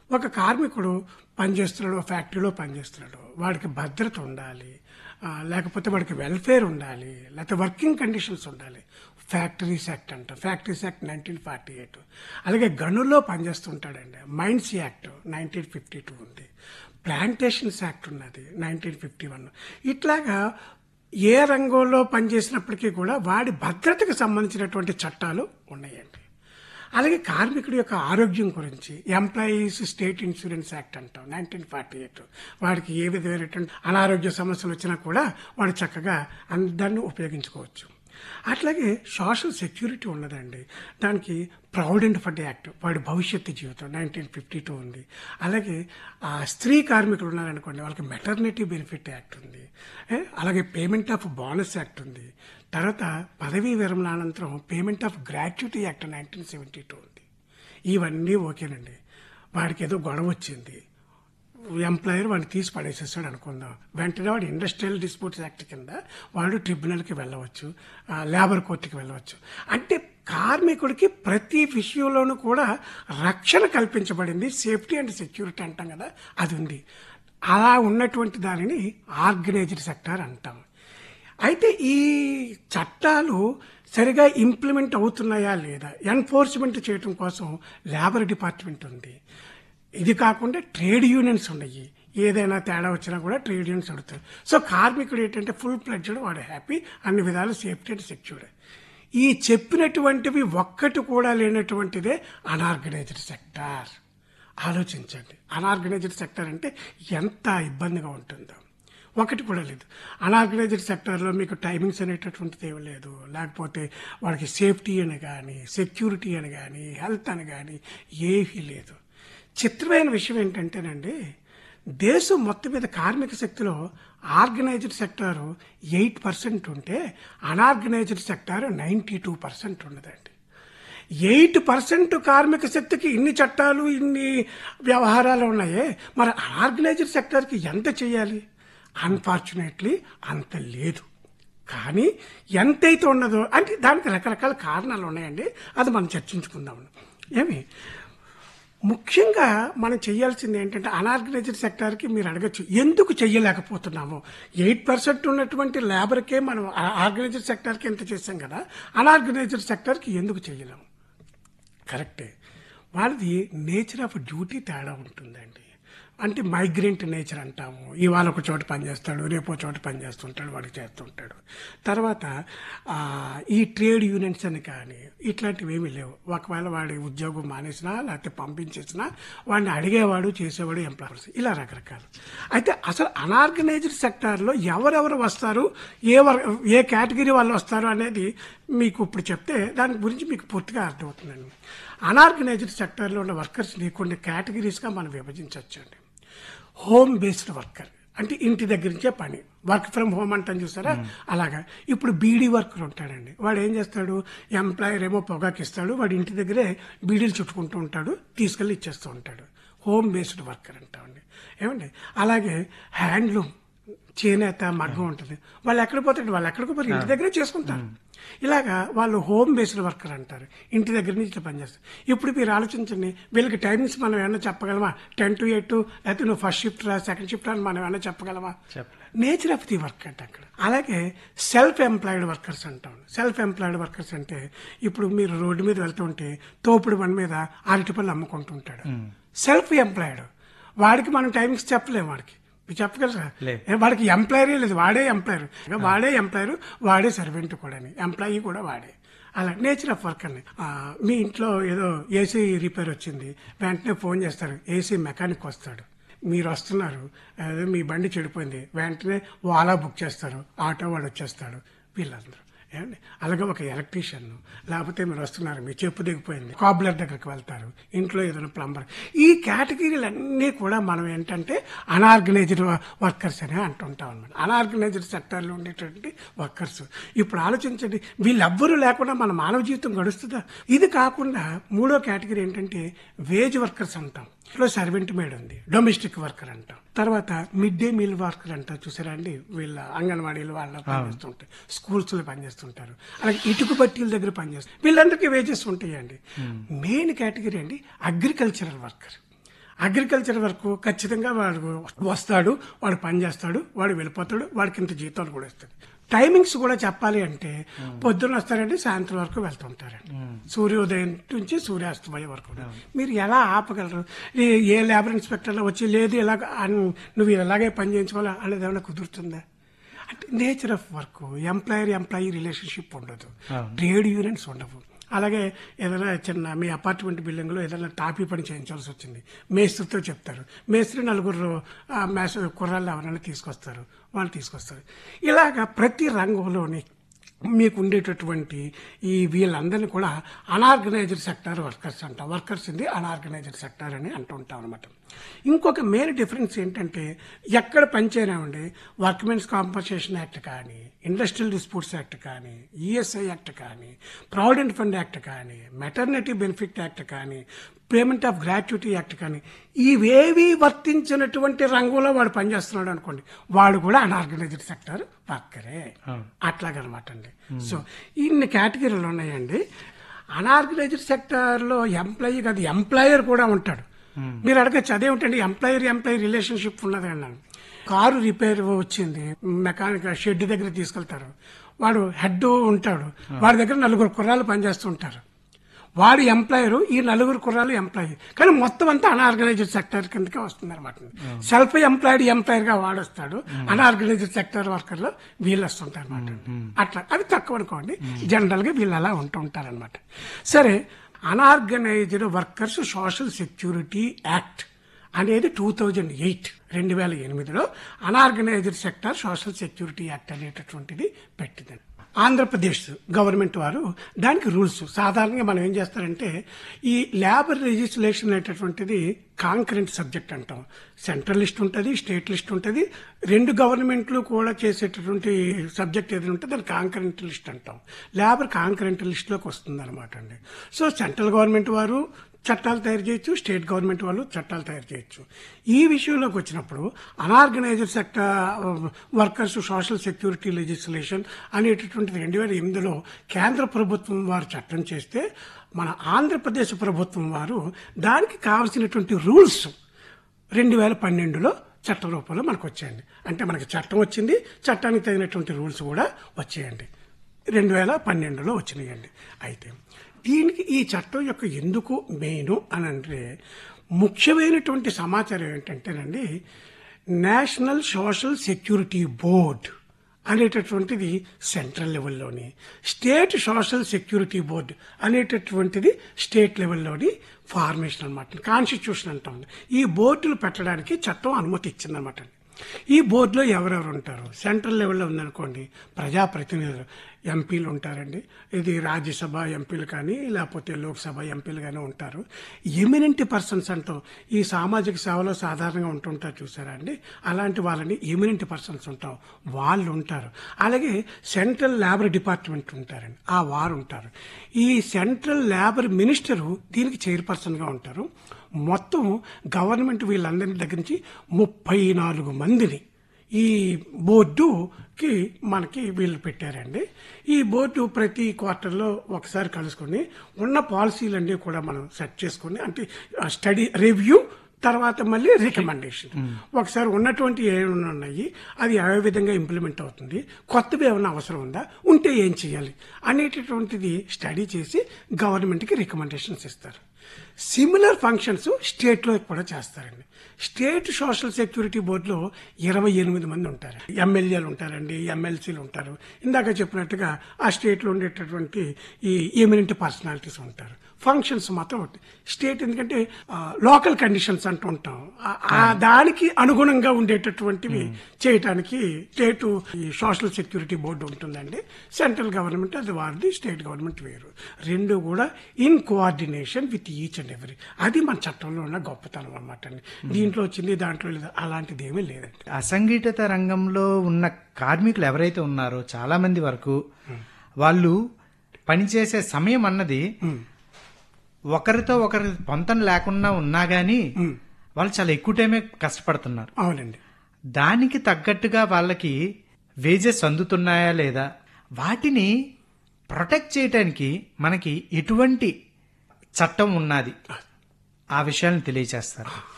ఒక కార్మికుడు పనిచేస్తున్నాడు, ఫ్యాక్టరీలో పనిచేస్తున్నాడు, వాడికి భద్రత ఉండాలి, లేకపోతే వాడికి వెల్ఫేర్ ఉండాలి, లేకపోతే వర్కింగ్ కండిషన్స్ ఉండాలి. ఫ్యాక్టరీస్ యాక్ట్ అంట, ఫ్యాక్టరీస్ యాక్ట్ 1948. అలాగే గనుల్లో పనిచేస్తుంటాడండి, మైన్స్ యాక్ట్ 1952 ఉంది, ప్లాంటేషన్స్ యాక్ట్ ఉన్నది 1951. ఇట్లాగా ఏ రంగంలో పనిచేసినప్పటికీ కూడా వాడి భద్రతకు సంబంధించినటువంటి చట్టాలు ఉన్నాయండి. అలాగే కార్మికుడి యొక్క ఆరోగ్యం గురించి ఎంప్లాయీస్ స్టేట్ ఇన్సూరెన్స్ యాక్ట్ అంటాం 1948. వాడికి ఏ విధమైనటువంటి అనారోగ్య సమస్యలు వచ్చినా కూడా వాడు చక్కగా దాన్ని ఉపయోగించుకోవచ్చు. అట్లాగే సోషల్ సెక్యూరిటీ ఉన్నదండి, దానికి ప్రావిడెంట్ ఫండ్ యాక్ట్, వాడి భవిష్యత్తు జీవితం 1952 ఉంది. అలాగే స్త్రీ కార్మికులు ఉన్నారనుకోండి, వాళ్ళకి మెటర్నిటీ బెనిఫిట్ యాక్ట్ ఉంది. అలాగే పేమెంట్ ఆఫ్ బోనస్ యాక్ట్ ఉంది. తర్వాత పదవీ విరమణ అనంతరం పేమెంట్ ఆఫ్ గ్రాట్యుటీ యాక్ట్ 1972 ఉంది. ఇవన్నీ ఓకేనండి. వాడికి ఏదో గొడవ వచ్చింది, ఎంప్లాయర్ వాడిని తీసి పడేసేస్తాడు అనుకుందాం, వెంటనే వాడు ఇండస్ట్రియల్ డిస్ప్యూట్స్ యాక్ట్ కింద వాడు ట్రిబ్యునల్కి వెళ్ళవచ్చు, లేబర్ కోర్టుకి వెళ్ళవచ్చు. అంటే కార్మికుడికి ప్రతి విషయంలోనూ కూడా రక్షణ కల్పించబడింది. సేఫ్టీ అండ్ సెక్యూరిటీ అంటాం కదా, అది ఉంది. అలా ఉన్నటువంటి దానిని ఆర్గనైజ్డ్ సెక్టార్ అంటాం. అయితే ఈ చట్టాలు సరిగా ఇంప్లిమెంట్ అవుతున్నాయా లేదా ఎన్ఫోర్స్మెంట్ చేయడం కోసం లేబర్ డిపార్ట్మెంట్ ఉంది. ఇది కాకుండా ట్రేడ్ యూనియన్స్ ఉన్నాయి, ఏదైనా తేడా వచ్చినా కూడా ట్రేడ్ యూనియన్స్ అడుగుతారు. సో కార్మికుడు ఏంటంటే ఫుల్ ప్లెడ్జ్డ్, వాడు హ్యాపీ, అన్ని విధాలు సేఫ్టీ అండ్ సెక్యూర్. ఈ చెప్పినటువంటివి ఒక్కటి కూడా లేనటువంటిదే అనార్గనైజ్డ్ సెక్టార్. ఆలోచించండి, అనార్గనైజ్డ్ సెక్టార్ అంటే ఎంత ఇబ్బందిగా ఉంటుందో. ఒకటి కూడా లేదు. అనార్గనైజ్డ్ సెక్టార్లో మీకు టైమింగ్స్ అనేటటువంటిది ఏమి లేదు, లేకపోతే వాళ్ళకి సేఫ్టీ అని కానీ, సెక్యూరిటీ అని కానీ, హెల్త్ అని కానీ ఏమీ లేదు. చిత్రమైన విషయం ఏంటంటేనండి, దేశం మొత్తం మీద కార్మిక శక్తిలో ఆర్గనైజ్డ్ సెక్టారు 8% ఉంటే అనార్గనైజ్డ్ సెక్టార్ 92% ఉన్నదండి. 8% కార్మిక శక్తికి ఇన్ని చట్టాలు, ఇన్ని వ్యవహారాలు ఉన్నాయే, మరి అనార్గనైజ్డ్ సెక్టార్కి ఎంత చేయాలి? అన్ఫార్చునేట్లీ అంత లేదు. కానీ ఎంతైతే ఉన్నదో అంటే దానికి రకరకాల కారణాలు ఉన్నాయండి, అది మనం చర్చించుకుందాం. ముఖ్యంగా మనం చేయాల్సింది ఏంటంటే, అనార్గనైజ్డ్ సెక్టార్కి మీరు అడగచ్చు ఎందుకు చెయ్యలేకపోతున్నాము. 8% ఉన్నటువంటి లేబర్కే మనం ఆర్గనైజ్డ్ సెక్టార్కి ఎంత చేసాం కదా, అనార్గనైజ్డ్ సెక్టార్కి ఎందుకు చెయ్యలేము? కరెక్టే, వాళ్ళది నేచర్ ఆఫ్ డ్యూటీ తేడా ఉంటుందండి. అంటే మైగ్రెంట్ నేచర్ అంటాము. ఇవాళ ఒక చోట పనిచేస్తాడు, రేపు ఒక చోట పనిచేస్తుంటాడు, వాడికి చేస్తుంటాడు. తర్వాత ఈ ట్రేడ్ యూనియన్స్ అని కానీ ఇట్లాంటివి ఏమీ లేవు. ఒకవేళ వాడి ఉద్యోగం మానేసినా లేకపోతే పంపించేసినా వాడిని అడిగేవాడు, చేసేవాడు ఎంప్లాయర్స్, ఇలా రకరకాలు. అయితే అసలు అనార్గనైజ్డ్ సెక్టార్లో ఎవరెవరు వస్తారు, ఏ కేటగిరీ వాళ్ళు వస్తారు అనేది మీకు ఇప్పుడు చెప్తే దాని గురించి మీకు పూర్తిగా అర్థమవుతుందండి. అనార్గనైజ్డ్ సెక్టార్లో ఉన్న వర్కర్స్ని కొన్ని కేటగిరీస్గా మనం విభజించవచ్చండి. హోమ్ బేస్డ్ వర్కర్ అంటే ఇంటి దగ్గర నుంచే పని, వర్క్ ఫ్రమ్ హోమ్ అంటాం చూసారా, అలాగా. ఇప్పుడు బీడీ వర్కర్ ఉంటాడండి, వాడు ఏం చేస్తాడు, ఎంప్లాయర్ ఏమో పొగాకి ఇస్తాడు, వాడు ఇంటి దగ్గరే బీడీలు చుట్టుకుంటూ ఉంటాడు, తీసుకెళ్ళి ఇచ్చేస్తూ ఉంటాడు. హోమ్ బేస్డ్ వర్కర్ అంటామండి. ఏమండి, అలాగే హ్యాండ్లూమ్, చేనేత, మగ్గం ఉంటుంది, వాళ్ళు ఎక్కడ పోతాడు, వాళ్ళు ఎక్కడికి పోతారు, ఇంటి దగ్గరే చేసుకుంటారు. ఇలాగా వాళ్ళు హోమ్ బేస్డ్ వర్కర్ అంటారు, ఇంటి దగ్గర నుంచి ఇట్లా పనిచేస్తారు. ఇప్పుడు మీరు ఆలోచించండి, వీళ్ళకి టైమింగ్స్ మనం ఏమన్నా చెప్పగలమా? 10 to 8, లేకపోతే నువ్వు ఫస్ట్ షిఫ్ట్ రా, సెకండ్ షిఫ్ట్ రా అని మనం ఏమన్నా చెప్పగలమా? నేచర్ ఆఫ్ ది వర్క్ అంటే అక్కడ. అలాగే సెల్ఫ్ ఎంప్లాయిడ్ వర్కర్స్ అంటాం. సెల్ఫ్ ఎంప్లాయిడ్ వర్కర్స్ అంటే ఇప్పుడు మీరు రోడ్డు మీద వెళ్తుంటే తోపుడు బండి మీద అరటిపళ్ళు అమ్ముకుంటూ ఉంటాడు, సెల్ఫ్ ఎంప్లాయిడ్. వాడికి మనం టైమింగ్స్ చెప్పలేము, వాడికి చెప్పగలరా? వాడికి ఎంప్లాయరే లేదు, వాడే ఎంప్లాయర్, వాడే సర్వెంట్ కూడా, ఎంప్లాయీ కూడా వాడే. అలా నేచర్ ఆఫ్ వర్క్ అండి. మీ ఇంట్లో ఏదో ఏసీ రిపేర్ వచ్చింది, వెంటనే ఫోన్ చేస్తారు, ఏసీ మెకానిక్ వస్తాడు, మీరు వస్తున్నారు, మీ బండి చెడిపోయింది, వెంటనే ఓలా బుక్ చేస్తారు, ఆటో వాడు వచ్చేస్తాడు, వీళ్ళందరూ. ఏమండి, అలాగే ఒక ఎలక్ట్రీషియన్, లేకపోతే మీరు వస్తున్నారు, మీ చెప్పు దిగిపోయింది, కాబ్లర్ దగ్గరికి వెళ్తారు, ఇంట్లో ఏదైనా ప్లంబర్. ఈ కేటగిరీలన్నీ కూడా మనం ఏంటంటే అనార్గనైజ్డ్ వర్కర్స్ అని అంటుంటాం అనమాట. అనార్గనైజ్డ్ సెక్టార్లో ఉండేటువంటి వర్కర్స్. ఇప్పుడు ఆలోచించండి, వీళ్ళెవ్వరూ లేకుండా మన మానవ జీవితం గడుస్తుందా? ఇది కాకుండా మూడో కేటగిరీ ఏంటంటే వేజ్ వర్కర్స్ అంటాం. ఇంట్లో సర్వెంట్ మేడ్ ఉంది, డొమెస్టిక్ వర్కర్ అంటాం. తర్వాత మిడ్ డే మీల్ వర్కర్ అంటారు చూసారా అండి, వీళ్ళ అంగన్వాడీలు వాళ్ళ పనిచేస్తుంటారు, స్కూల్స్ లో పనిచేస్తుంటారు, అలాగే ఇటుక బట్టీల దగ్గర పనిచేస్తారు, వీళ్ళందరికీ వేజెస్ ఉంటాయండి. మెయిన్ కేటగిరీ అండి అగ్రికల్చరల్ వర్కర్. అగ్రికల్చర్ వరకు ఖచ్చితంగా వాడు వస్తాడు, వాడు పని చేస్తాడు, వాడు వెళ్ళిపోతాడు, వాడికి ఇంత జీతాలు కూడా ఇస్తాడు. టైమింగ్స్ కూడా చెప్పాలి అంటే పొద్దున్న వస్తారండి, సాయంత్రం వరకు వెళ్తుంటారండి. సూర్యోదయం నుంచి సూర్యాస్తమయం వరకు. మీరు ఎలా ఆపగలరు? ఏ లేబర్ ఇన్స్పెక్టర్లో వచ్చి లేదు ఇలాగ నువ్వు ఇలాగే పని చేయించుకోవాలి అనేది ఏమైనా కుదురుతుందా? అంటే nature of work, employee relationship ఉండదు, ట్రేడ్ యూనియన్స్ ఉండవు. అలాగే ఏదైనా చిన్న మీ అపార్ట్మెంట్ బిల్డింగ్ లో ఏదైనా టాపీ పని చేయించాల్సి వచ్చింది, మేస్త్రితో చెప్తారు, మేస్త్రి నలుగురు కుర్రాళ్ళు ఎవరైనా తీసుకొస్తారు, వాళ్ళు తీసుకొస్తారు. ఇలాగా ప్రతి రంగంలోని మీకు ఉండేటటువంటి ఈ వీళ్ళందరినీ కూడా అనార్గనైజ్డ్ సెక్టార్ వర్కర్స్ అంటాం. వర్కర్స్ ఇది అనార్గనైజ్డ్ సెక్టార్ అని అంటూ ఉంటాం అనమాట. ఇంకొక మెయిన్ డిఫరెన్స్ ఏంటంటే ఎక్కడ పనిచేయనివ్వండి, వర్క్మెన్స్ కాంపన్సేషన్ యాక్ట్ కానీ, ఇండస్ట్రియల్ డిస్ప్యూట్స్ యాక్ట్ కానీ, ఈఎస్ఐ యాక్ట్ కానీ, ప్రావిడెంట్ ఫండ్ యాక్ట్ కానీ, మెటర్నిటీ బెనిఫిట్ యాక్ట్ కానీ, పేమెంట్ ఆఫ్ గ్రాట్యుటీ యాక్ట్ కానీ, ఇవేవి వర్తించినటువంటి రంగంలో వాడు పనిచేస్తున్నాడు అనుకోండి, వాడు కూడా అన్ఆర్గనైజ్డ్ సెక్టర్ వర్కరే. అట్లాగనమాట అండి. సో ఇన్ని కేటగిరీలు ఉన్నాయండి. అన్ఆర్గనైజ్డ్ సెక్టర్ లో ఎంప్లాయీ కాదు, ఎంప్లాయర్ కూడా ఉంటాడు. మీరు అడగచ్చు అదేమిటండి ఎంప్లాయీ రిలేషన్షిప్ ఉన్నది అన్నాను. కారు రిపేర్ వచ్చింది, మెకానిక్ షెడ్ దగ్గర తీసుకెళ్తారు, వాడు హెడ్ ఉంటాడు, వాడి దగ్గర నలుగురు కుర్రాళ్ళు పనిచేస్తుంటారు, వాడు ఎంప్లాయర్, ఈ నలుగురు కుర్రాలు ఎంప్లాయీ, కానీ మొత్తం అంతా అన్ఆర్గనైజ్డ్ సెక్టర్ కిందకే వస్తుంది అనమాట. సెల్ఫ్ ఎంప్లాయర్ గా వాడొస్తాడు, అన్ఆర్గనైజ్డ్ సెక్టర్ వర్కర్ లో వీళ్ళు వస్తుంటారు అనమాట. అట్లా అవి తక్కువ అనుకోండి, జనరల్ గా వీళ్ళు అలా ఉంటూ ఉంటారనమాట. సరే, unorganised workers social security act అనేది 2008లో unorganised sector social security act అనేటటువంటిది పెట్టిందండి. ఆంధ్రప్రదేశ్ గవర్నమెంట్ వారు దానికి రూల్స్, సాధారణంగా మనం ఏం చేస్తారంటే ఈ లేబర్ లెజిస్లేషన్ అనేటటువంటిది కాంకరెంట్ సబ్జెక్ట్ అంటాం. సెంట్రల్ లిస్ట్ ఉంటుంది, స్టేట్ లిస్ట్ ఉంటుంది. రెండు గవర్నమెంట్లు కూడా చేసేటటువంటి సబ్జెక్ట్ ఏదైనా ఉంటే దాన్ని కాంకరెంట్ లిస్ట్ అంటాం. లేబర్ కాంకరెంట్ లిస్ట్ లోకి వస్తుంది అనమాట అండి. సో సెంట్రల్ గవర్నమెంట్ వారు చట్టాలు తయారు చేయొచ్చు, స్టేట్ గవర్నమెంట్ వాళ్ళు చట్టాలు తయారు చేయొచ్చు. ఈ విషయంలోకి వచ్చినప్పుడు unorganised sector workers social security legislation అనేటటువంటిది 2008లో కేంద్ర ప్రభుత్వం వారు చట్టం చేస్తే, మన ఆంధ్రప్రదేశ్ ప్రభుత్వం వారు దానికి కావలసినటువంటి రూల్స్ 2012లో చట్ట రూపంలో మనకు వచ్చాయండి. అంటే మనకి చట్టం వచ్చింది, చట్టానికి తగినటువంటి రూల్స్ కూడా వచ్చాయండి. 2012లో వచ్చినాయండి. అయితే దీనికి ఈ చట్టం యొక్క ఎందుకు మెయిన్ అని అంటే ముఖ్యమైనటువంటి సమాచారం ఏంటంటేనండి, నేషనల్ సోషల్ సెక్యూరిటీ బోర్డ్ అనేటటువంటిది central లెవెల్లోని, state social security board అనేటటువంటిది స్టేట్ లెవెల్లోని ఫార్మేషన్ అనమాట, కాన్స్టిట్యూషన్ అంటాం. ఈ బోర్డులు పెట్టడానికి చట్టం అనుమతి ఇచ్చిందనమాట. ఈ బోర్డులో ఎవరెవరు ఉంటారు? సెంట్రల్ లెవెల్లో ఉందనుకోండి, ప్రజాప్రతినిధులు, ఎంపీలు ఉంటారండి. ఇది రాజ్యసభ ఎంపీలు కానీ లేకపోతే లోక్సభ ఎంపీలు కానీ ఉంటారు. ఎమినెంట్ పర్సన్స్ అంటాం, ఈ సామాజిక సేవలో సాధారణంగా ఉంటుంటారు చూసారా అండి, అలాంటి వాళ్ళని ఎమినెంట్ పర్సన్స్ ఉంటాం, వాళ్ళు ఉంటారు. అలాగే సెంట్రల్ లేబర్ డిపార్ట్మెంట్ ఉంటారండి, ఆ వారు ఉంటారు. ఈ సెంట్రల్ లేబర్ మినిస్టరు దీనికి చైర్పర్సన్ గా ఉంటారు. మొత్తం గవర్నమెంట్ వీళ్ళందరి దగ్గర నుంచి 34 మందిని ఈ బోర్డుకి మనకి వీళ్ళు పెట్టారండి. ఈ బోర్డు ప్రతి క్వార్టర్లో ఒకసారి కలుసుకొని ఉన్న పాలసీలన్నీ కూడా మనం సెట్ చేసుకొని, అంటే స్టడీ రివ్యూ తర్వాత మళ్ళీ రికమెండేషన్, ఒకసారి ఉన్నటువంటి ఏమైనా ఉన్నాయి అది ఏ విధంగా ఇంప్లిమెంట్ అవుతుంది, కొత్తవి ఏమైనా అవసరం ఉందా, ఉంటే ఏం చేయాలి అనేటటువంటిది స్టడీ చేసి గవర్నమెంట్కి రికమెండేషన్స్ ఇస్తారు. సిమిలర్ ఫంక్షన్స్ స్టేట్లో కూడా చేస్తారండి. స్టేట్ సోషల్ సెక్యూరిటీ బోర్డులో 28 మంది ఉంటారు. ఎమ్మెల్యేలు ఉంటారండి, ఎమ్మెల్సీలు ఉంటారు. ఇందాక చెప్పినట్టుగా ఆ స్టేట్లో ఉండేటటువంటి ఈ ఎమినెంట్ పర్సనాలిటీస్ ఉంటారు. ఫంక్షన్స్ మాత్రం స్టేట్, ఎందుకంటే లోకల్ కండిషన్స్ అంటూ ఉంటాం, దానికి అనుగుణంగా ఉండేటటువంటివి చేయటానికి స్టేట్ సోషల్ సెక్యూరిటీ బోర్డు ఉంటుందండి. సెంట్రల్ గవర్నమెంట్ అది వారిది, స్టేట్ గవర్నమెంట్ వేరు. రెండు కూడా in coordination with each and every. అది మన చట్టంలో ఉన్న గొప్పతనం అన్నమాట అండి. దీంట్లో వచ్చింది దాంట్లో లేదు అలాంటిది ఏమీ లేదండి. అసంఘటిత రంగంలో ఉన్న కార్మికులు ఎవరైతే ఉన్నారో చాలా మంది వరకు వాళ్ళు పనిచేసే సమయం అన్నది ఒకరితో ఒకరి పొంతం లేకుండా ఉన్నా గానీ వాళ్ళు చాలా ఎక్కువ టైమే కష్టపడుతున్నారు. అవునండి. దానికి తగ్గట్టుగా వాళ్ళకి వేజెస్ అందుతున్నాయా లేదా, వాటిని ప్రొటెక్ట్ చేయడానికి మనకి ఎటువంటి చట్టం ఉన్నది, ఆ విషయాలను తెలియజేస్తారు.